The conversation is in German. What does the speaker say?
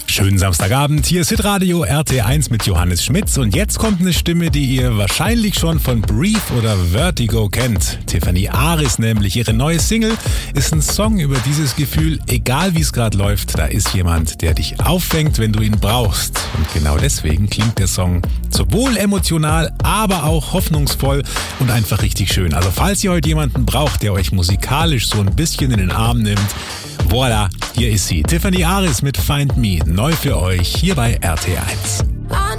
Schönen Samstagabend, hier ist Hitradio RT1 mit Johannes Schmitz und jetzt kommt eine Stimme, die ihr wahrscheinlich schon von Brief oder Vertigo kennt. Tiffany Aris nämlich, ihre neue Single ist ein Song über dieses Gefühl, egal wie es gerade läuft, da ist jemand, der dich auffängt, wenn du ihn brauchst. Und genau deswegen klingt der Song sowohl emotional, aber auch hoffnungsvoll und einfach richtig schön. Also falls ihr heute jemanden braucht, der euch musikalisch so ein bisschen in den Arm nimmt, voilà, hier ist sie. Tiffany Aris mit Find Me, neu für euch hier bei RT1.